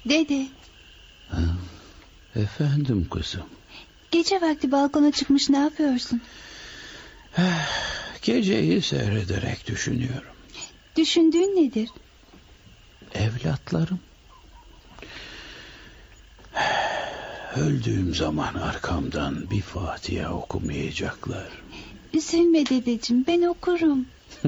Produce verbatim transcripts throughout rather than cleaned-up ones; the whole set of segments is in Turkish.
Dede. Ha, efendim kızım. Gece vakti balkona çıkmış, ne yapıyorsun? Geceyi seyrederek düşünüyorum. Düşündüğün nedir? Evlatlarım. Öldüğüm zaman arkamdan bir Fatiha okumayacaklar. Üzülme dedeciğim, ben okurum.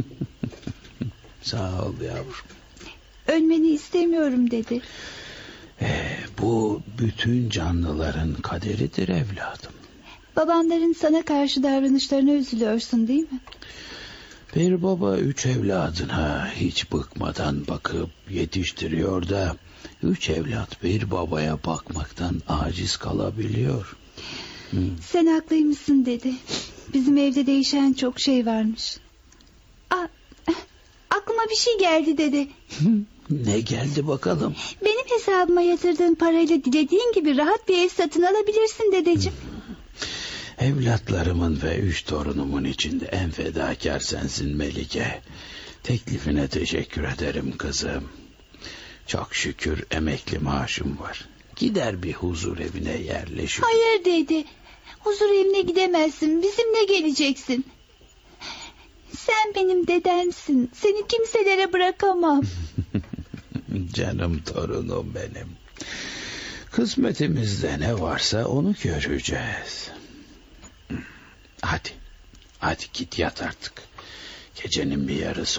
Sağ ol yavrum. Ölmeni istemiyorum dede. Ee, bu bütün canlıların kaderidir evladım. Babanların sana karşı davranışlarına üzülüyorsun değil mi? Bir baba üç evladına hiç bıkmadan bakıp yetiştiriyor da üç evlat bir babaya bakmaktan aciz kalabiliyor. Hı. Sen haklıymışsın dede. Bizim evde değişen çok şey varmış. Aa, aklıma bir şey geldi dede. Ne geldi bakalım? Benim hesabıma yatırdığın parayla dilediğin gibi rahat bir ev satın alabilirsin dedeciğim. Evlatlarımın ve üç torunumun içinde en fedakar sensin Melike. Teklifine teşekkür ederim kızım. Çok şükür emekli maaşım var. Gider bir huzur evine yerleşir. Hayır dede. Huzur evine gidemezsin. Bizimle geleceksin. Sen benim dedemsin. Seni kimselere bırakamam. Canım torunum benim. Kısmetimizde ne varsa onu göreceğiz. Hadi. Hadi git yat artık. Gecenin bir yarısı